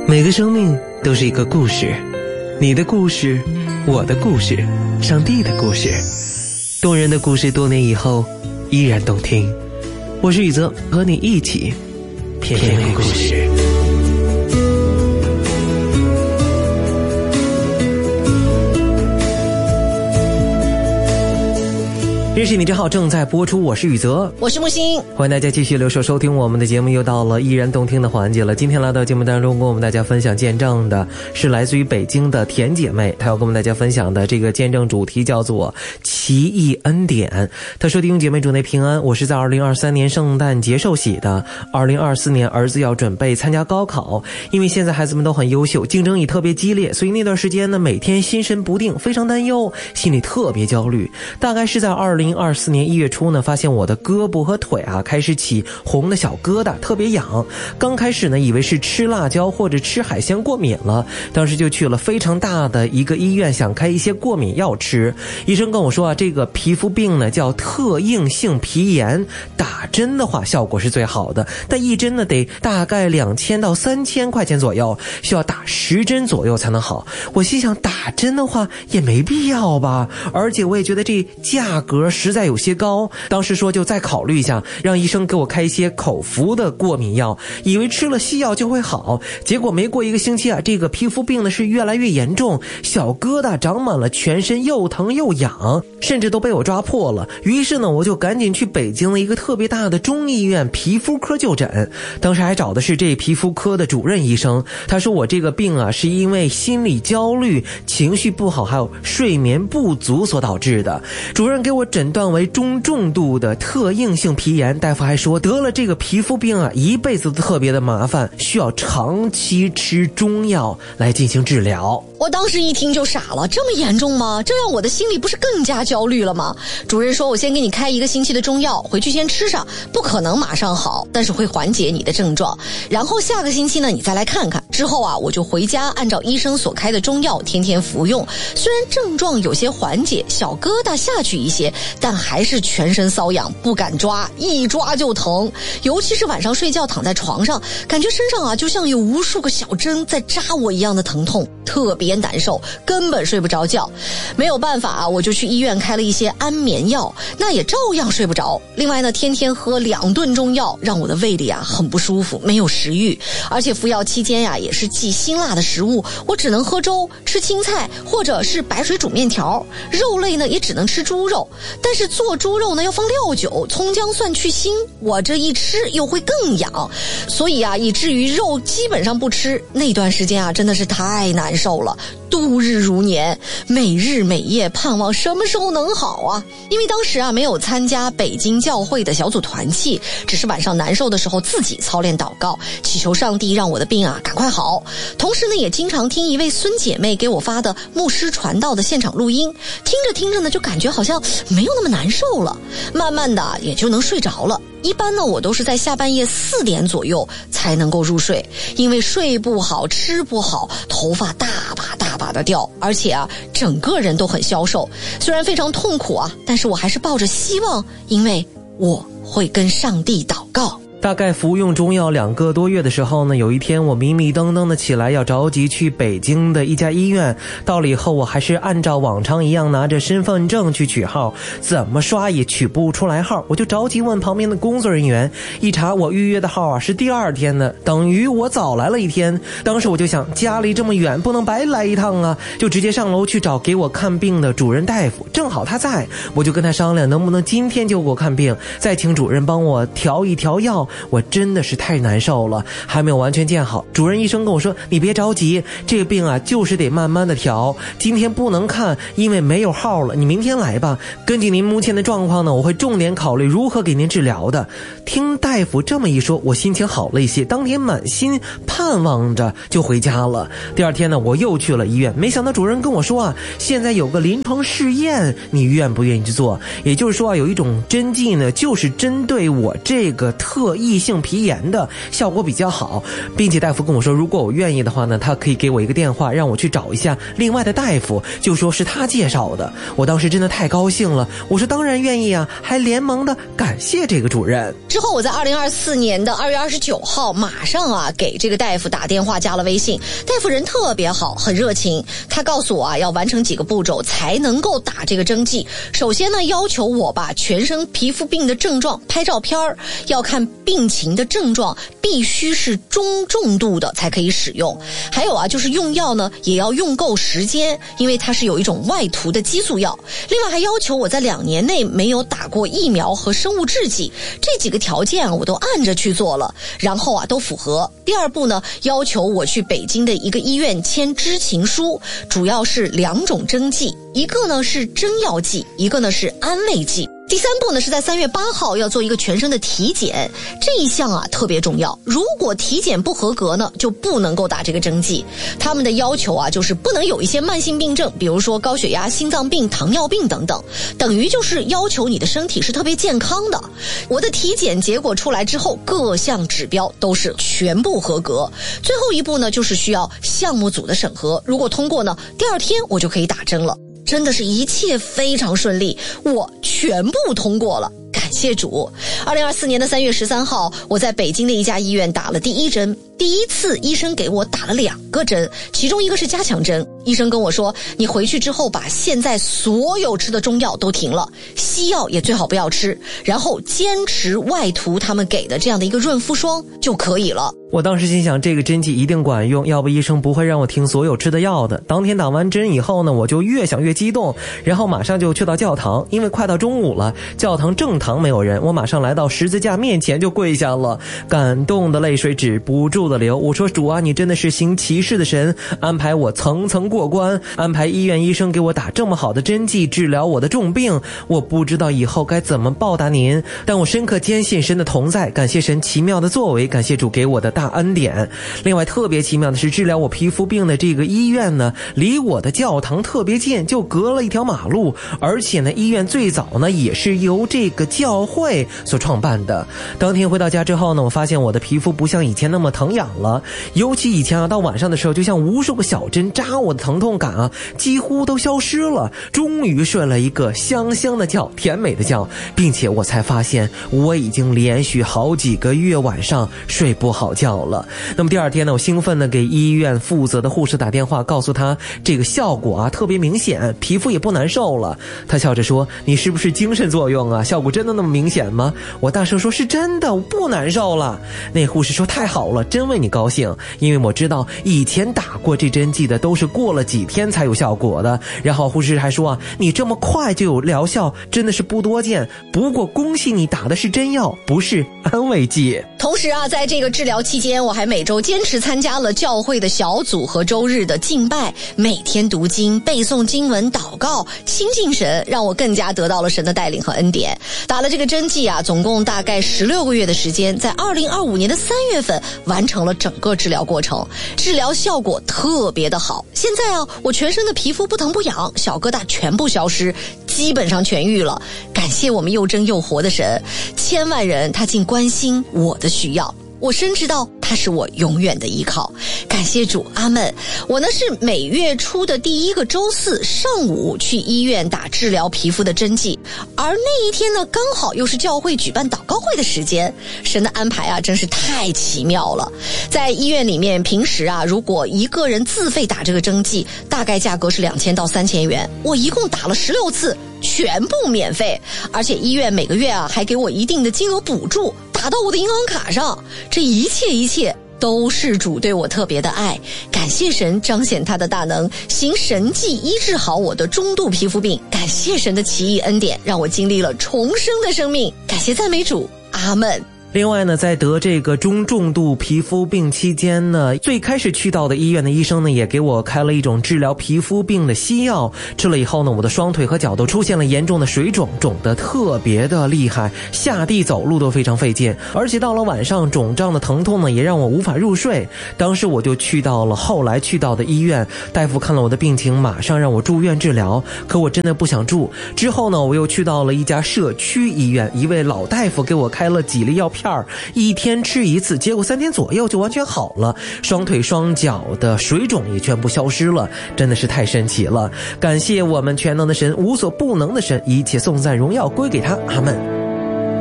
每个生命都是一个故事，你的故事，我的故事，上帝的故事，动人的故事，多年以后依然动听。我是宇泽，和你一起片片故事。认识你真好正在播出，我是宇泽， 我是木星， 欢迎大家继续留守收听我们的节目。又到了依然动听的环节了。今天来到节目当中跟我们大家分享见证的是来自于北京的田姐妹，她要跟我们大家分享的这个见证主题叫做奇异恩典。她说：弟兄姐妹主内平安，我是在2023年圣诞节受洗的，2024年儿子要准备参加高考，因为现在孩子们都很优秀，竞争也特别激烈，所以那段时间呢每天心神不定，非常担忧，心里特别焦虑。大概是在2024年1月初呢，发现我的胳膊和腿开始起红的小疙瘩，特别痒。刚开始呢以为是吃辣椒或者吃海鲜过敏了，当时就去了非常大的一个医院，想开一些过敏药吃。医生跟我说这个皮肤病呢叫特应性皮炎，打针的话效果是最好的，但一针呢得大概2000到3000块钱左右，需要打10针左右才能好。我心想打针的话也没必要吧，而且我也觉得这价格实在有些高，当时说就再考虑一下，让医生给我开一些口服的过敏药，以为吃了西药就会好，结果没过1个星期这个皮肤病呢是越来越严重，小疙瘩长满了全身，又疼又痒，甚至都被我抓破了。于是呢我就赶紧去北京的一个特别大的中医院皮肤科就诊，当时还找的是这皮肤科的主任医生，他说我这个病是因为心理焦虑、情绪不好还有睡眠不足所导致的。主任给我诊断为中重度的特应性皮炎，大夫还说得了这个皮肤病一辈子都特别的麻烦，需要长期吃中药来进行治疗。 我当时一听就傻了，这么严重吗？这样我的心里不是更加焦虑了吗？主任说我先给你开1个星期的中药，回去先吃上，不可能马上好，但是会缓解你的症状，然后下个星期呢你再来看看。之后我就回家按照医生所开的中药天天服用，虽然症状有些缓解，小疙瘩下去一些，但还是全身瘙痒，不敢抓，一抓就疼，尤其是晚上睡觉躺在床上，感觉身上就像有无数个小针在扎我一样的疼痛，特别难受，根本睡不着觉。没有办法我就去医院开了一些安眠药，那也照样睡不着。另外呢天天喝2顿中药，让我的胃里很不舒服，没有食欲，而且服药期间也是忌辛辣的食物，我只能喝粥，吃青菜或者是白水煮面条，肉类呢也只能吃猪肉，但是做猪肉呢要放料酒、葱姜蒜去腥，我这一吃又会更痒，所以以至于肉基本上不吃。那段时间真的是太难受了，度日如年，每日每夜盼望什么时候能好因为当时没有参加北京教会的小组团契，只是晚上难受的时候自己操练祷告，祈求上帝让我的病赶快好。同时呢也经常听一位孙姐妹给我发的牧师传道的现场录音，听着听着呢就感觉好像没有那么难受了，慢慢的也就能睡着了。一般呢我都是在下半夜4点左右才能够入睡，因为睡不好吃不好，头发大把的掉，而且整个人都很消瘦。虽然非常痛苦但是我还是抱着希望，因为我会跟上帝祷告。 大概服用中药2个多月的时候呢，有一天我迷迷瞪瞪的起来，要着急去北京的一家医院。到了以后我还是按照往常一样拿着身份证去取号，怎么刷也取不出来号，我就着急问旁边的工作人员，一查我预约的号是第2天的，等于我早来了1天。当时我就想家里这么远不能白来一趟就直接上楼去找给我看病的主任大夫，正好他在，我就跟他商量能不能今天就给我看病，再请主任帮我调一调药。我真的是太难受了，还没有完全见好。主任医生跟我说，你别着急，这个病就是得慢慢的调，今天不能看，因为没有号了，你明天来吧，根据您目前的状况呢，我会重点考虑如何给您治疗的。听大夫这么一说，我心情好了一些，当天满心盼望着就回家了。第2天呢我又去了医院，没想到主任跟我说现在有个临床试验，你愿不愿意去做？也就是说有一种针剂呢，就是针对我这个特异性皮炎的，效果比较好，并且大夫跟我说，如果我愿意的话呢，他可以给我一个电话，让我去找一下另外的大夫，就说是他介绍的。我当时真的太高兴了，我说当然愿意啊，还连忙的感谢这个主任。 之后我在2024年的2月29号马上给这个大夫打电话加了微信，大夫人特别好，很热情，他告诉我要完成几个步骤才能够打这个针剂。首先呢，要求我把全身皮肤病的症状拍照片，要看病情的症状必须是中重度的才可以使用。还有就是用药呢也要用够时间，因为它是有一种外涂的激素药。另外还要求我在2年内没有打过疫苗和生物制剂，这几个条件我都按着去做了，然后都符合。第二步呢，要求我去北京的一个医院签知情书，主要是2种针剂，一个呢是针药剂，一个呢是安慰剂。第三步呢是在3月8号要做一个全身的体检，这一项特别重要，如果体检不合格呢就不能够打这个针剂。他们的要求就是不能有一些慢性病症，比如说高血压、心脏病、糖尿病等等，等于就是要求你的身体是特别健康的。我的体检结果出来之后，各项指标都是全部合格。最后一步呢就是需要项目组的审核，如果通过呢，第2天我就可以打针了。真的是一切非常顺利，我全部通过了，感谢主。2024年的3月13号，我在北京的一家医院打了第1针。第一次医生给我打了2个针，其中一个是加强针。医生跟我说，你回去之后把现在所有吃的中药都停了，西药也最好不要吃，然后坚持外涂他们给的这样的一个润肤霜就可以了。 我当时心想，这个针剂一定管用，要不医生不会让我停所有吃的药的。当天打完针以后呢，我就越想越激动，然后马上就去到教堂，因为快到中午了，教堂正堂没有人，我马上来到十字架面前就跪下了，感动的泪水止不住的流。我说，主啊，你真的是行奇事的神，安排我层层过关，安排医院医生给我打这么好的针剂治疗我的重病，我不知道以后该怎么报答您，但我深刻坚信神的同在，感谢神奇妙的作为，感谢主给我的大恩典。另外特别奇妙的是，治疗我皮肤病的这个医院呢，离我的教堂特别近，就隔了一条马路，而且呢，医院最早呢也是由这个教会所创办的。当天回到家之后呢，我发现我的皮肤不像以前那么疼痒了，尤其以前到晚上的时候，就像无数个小针扎我的疼痛感几乎都消失了。终于睡了一个香香的觉，甜美的觉，并且我才发现我已经连续好几个月晚上睡不好觉了。那么第2天呢，我兴奋的给医院负责的护士打电话，告诉他这个效果特别明显，皮肤也不难受了。他笑着说，你是不是精神作用啊？效果真的那么明显吗？我大声说，是真的，我不难受了。那护士说，太好了，真为你高兴，因为我知道以前打过这针剂的都是过了几天才有效果的。然后护士还说你这么快就有疗效，真的是不多见，不过恭喜你打的是真药，不是安慰剂。 同时在这个治疗期间，我还每周坚持参加了教会的小组和周日的敬拜，每天读经、背诵经文、祷告，亲近神，让我更加得到了神的带领和恩典。打了这个针剂总共大概16个月的时间，在2025年的3月份完成了整个治疗过程，治疗效果特别的好。现在我全身的皮肤不疼不痒，小疙瘩全部消失，基本上痊愈了。感谢我们又真又活的神，千万人他竟关心我的需要，我深知道他是我永远的依靠。感谢主，阿们。我呢是每月初的第1个周四上午去医院打治疗皮肤的针剂，而那一天呢刚好又是教会举办祷告会的时间，神的安排真是太奇妙了。在医院里面，平时如果一个人自费打这个针剂，大概价格是2000到3000元，我一共打了16次，全部免费，而且医院每个月还给我一定的金额补助，打到我的银行卡上。这一切都是主对我特别的爱，感谢神彰显他的大能，行神迹医治好我的中度皮肤病。感谢神的奇异恩典，让我经历了重生的生命。感谢赞美主，阿们。 另外呢，在得这个中重度皮肤病期间呢，最开始去到的医院的医生呢，也给我开了一种治疗皮肤病的西药。吃了以后呢，我的双腿和脚都出现了严重的水肿，肿得特别的厉害，下地走路都非常费劲。而且到了晚上，肿胀的疼痛呢，也让我无法入睡。当时我就去到了后来去到的医院，大夫看了我的病情，马上让我住院治疗。可我真的不想住。之后呢，我又去到了一家社区医院，一位老大夫给我开了几粒药片， 片儿，1天吃1次，结果3天左右就完全好了，双腿双脚的水肿也全部消失了，真的是太神奇了！感谢我们全能的神，无所不能的神，一切颂赞荣耀归给他，阿们。